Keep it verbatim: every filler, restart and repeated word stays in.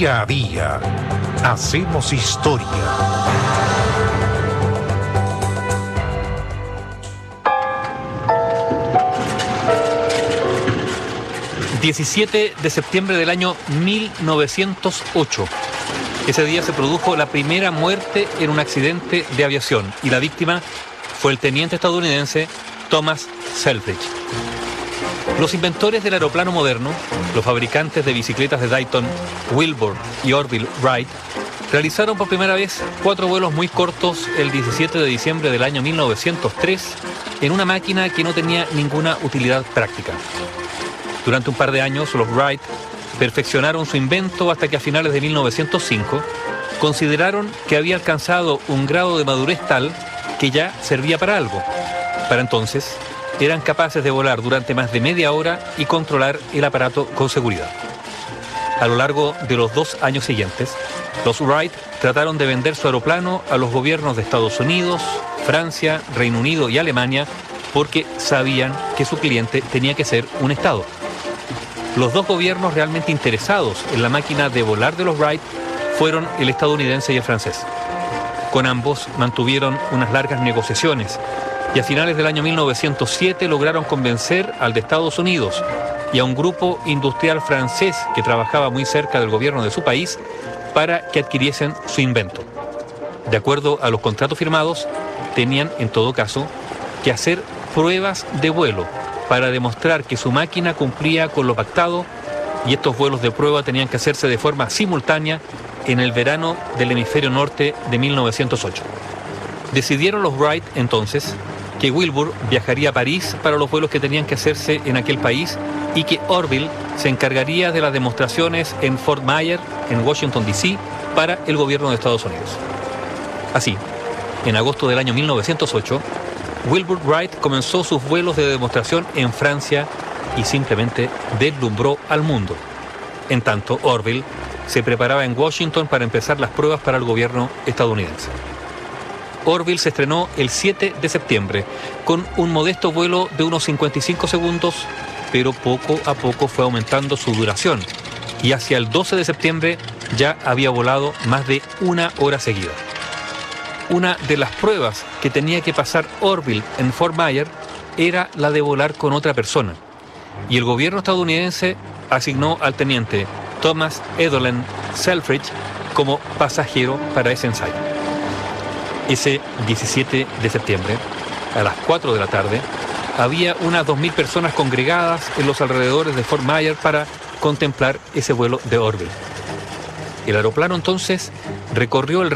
Día a día hacemos historia. diecisiete de septiembre del año mil novecientos ocho. Ese día se produjo la primera muerte en un accidente de aviación y la víctima fue el teniente estadounidense Thomas Selfridge. Los inventores del aeroplano moderno, los fabricantes de bicicletas de Dayton, Wilbur y Orville Wright, realizaron por primera vez cuatro vuelos muy cortos el diecisiete de diciembre del año mil novecientos tres en una máquina que no tenía ninguna utilidad práctica. Durante un par de años, los Wright perfeccionaron su invento hasta que a finales de mil novecientos cinco consideraron que había alcanzado un grado de madurez tal que ya servía para algo. Para entonces, eran capaces de volar durante más de media hora y controlar el aparato con seguridad. A lo largo de los dos años siguientes, los Wright trataron de vender su aeroplano a los gobiernos de Estados Unidos, Francia, Reino Unido y Alemania porque sabían que su cliente tenía que ser un Estado. Los dos gobiernos realmente interesados en la máquina de volar de los Wright fueron el estadounidense y el francés. Con ambos mantuvieron unas largas negociaciones y a finales del año mil novecientos siete lograron convencer al de Estados Unidos y a un grupo industrial francés que trabajaba muy cerca del gobierno de su país para que adquiriesen su invento. De acuerdo a los contratos firmados, tenían en todo caso que hacer pruebas de vuelo para demostrar que su máquina cumplía con lo pactado, y estos vuelos de prueba tenían que hacerse de forma simultánea en el verano del hemisferio norte de mil novecientos ocho. Decidieron los Wright entonces que Wilbur viajaría a París para los vuelos que tenían que hacerse en aquel país y que Orville se encargaría de las demostraciones en Fort Myer, en Washington D C, para el gobierno de Estados Unidos. Así, en agosto del año mil novecientos ocho, Wilbur Wright comenzó sus vuelos de demostración en Francia y simplemente deslumbró al mundo. En tanto, Orville se preparaba en Washington para empezar las pruebas para el gobierno estadounidense. Orville se estrenó el siete de septiembre con un modesto vuelo de unos cincuenta y cinco segundos, pero poco a poco fue aumentando su duración y hacia el doce de septiembre ya había volado más de una hora seguida. Una de las pruebas que tenía que pasar Orville en Fort Myer era la de volar con otra persona, y el gobierno estadounidense asignó al teniente Thomas Evelyn Selfridge como pasajero para ese ensayo. Ese diecisiete de septiembre, a las cuatro de la tarde, había unas dos mil personas congregadas en los alrededores de Fort Myer para contemplar ese vuelo de Orville. El aeroplano entonces recorrió el